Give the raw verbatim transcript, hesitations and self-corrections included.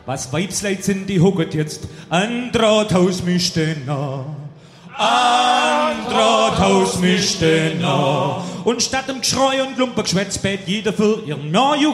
Was Weibsleit sind, die hucket jetzt an Drahthaus mischte nah. An Drahthaus mischte nah. Und statt dem Geschrei und Lumpengeschwätz bett jeder für ihren Neujuch